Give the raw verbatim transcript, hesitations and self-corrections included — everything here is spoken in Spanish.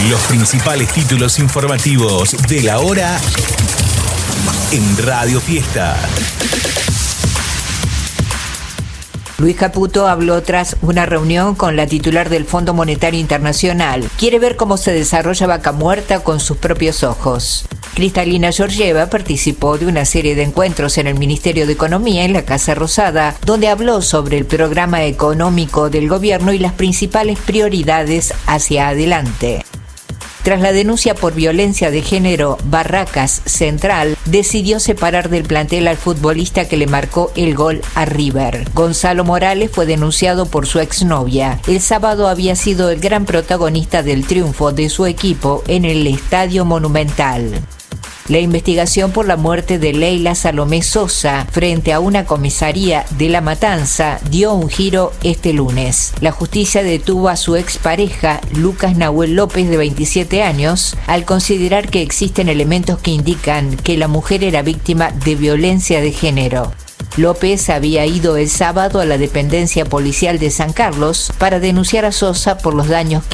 Los principales títulos informativos de la hora en Radio Fiesta. Luis Caputo habló tras una reunión con la titular del Fondo Monetario Internacional. Quiere ver cómo se desarrolla Vaca Muerta con sus propios ojos. Cristalina Georgieva participó de una serie de encuentros en el Ministerio de Economía en la Casa Rosada, donde habló sobre el programa económico del gobierno y las principales prioridades hacia adelante. Tras la denuncia por violencia de género, Barracas Central decidió separar del plantel al futbolista que le marcó el gol a River. Gonzalo Morales fue denunciado por su exnovia. El sábado había sido el gran protagonista del triunfo de su equipo en el Estadio Monumental. La investigación por la muerte de Leila Salomé Sosa frente a una comisaría de La Matanza dio un giro este lunes. La justicia detuvo a su expareja, Lucas Nahuel López, de veintisiete años, al considerar que existen elementos que indican que la mujer era víctima de violencia de género. López había ido el sábado a la dependencia policial de San Carlos para denunciar a Sosa por los daños que